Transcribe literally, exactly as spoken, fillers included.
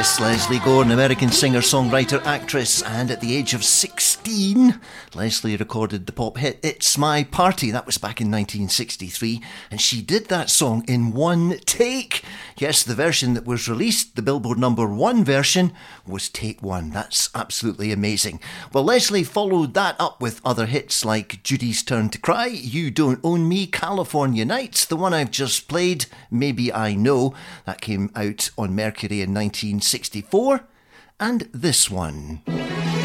Yes, Leslie Gore, an American singer, songwriter, actress, and at the age of sixteen, Leslie recorded the pop hit It's My Party. That was back in nineteen sixty-three, and she did that song in one take. Yes, the version that was released, the Billboard number one version, was take one. That's absolutely amazing. Well, Leslie followed that up with other hits like Judy's Turn to Cry, You Don't Own Me, California Nights, the one I've just played, Maybe I Know. That came out on Mercury in nineteen sixty-four. And this one.